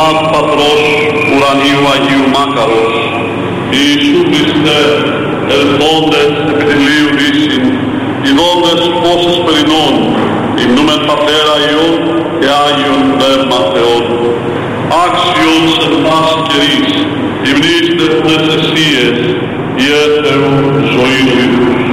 Ονομά του Πατρός, ουρανίου Αγίου Μάκαρος, Ιησού Χριστέ, ελθόντες επιτελείου δύσιν, ειδώντες φώσες περινών, υμνούμεν Πατέρα Υιόν και Άγιον Πνεύμα Θεόν, άξιον σε πάση καιρής,